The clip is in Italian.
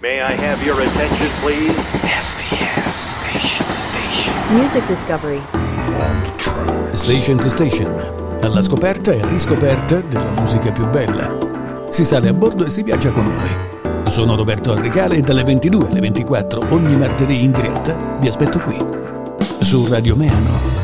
May I have your attention, please? STS, station to station. Music Discovery. Station to Station, alla scoperta e riscoperta della musica più bella. Si sale a bordo e si viaggia con noi. Sono Roberto Arrecale e dalle 22 alle 24 ogni martedì in diretta vi aspetto qui, su Radio Meano.